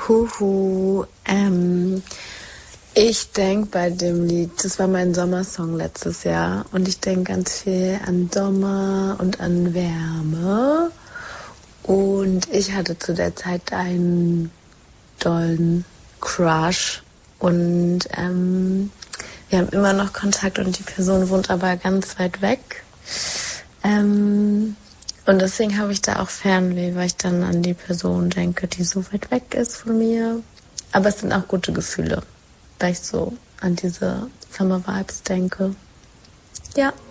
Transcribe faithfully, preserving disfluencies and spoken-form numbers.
Huhu, ähm, ich denke bei dem Lied, das war mein Sommersong letztes Jahr und ich denke ganz viel an Sommer und an Wärme und ich hatte zu der Zeit einen dollen Crush und ähm, wir haben immer noch Kontakt und die Person wohnt aber ganz weit weg. Ähm, und deswegen habe ich da auch Fernweh, weil ich dann an die Person denke, die so weit weg ist von mir. Aber es sind auch gute Gefühle, weil ich so an diese Summer Vibes denke. Ja.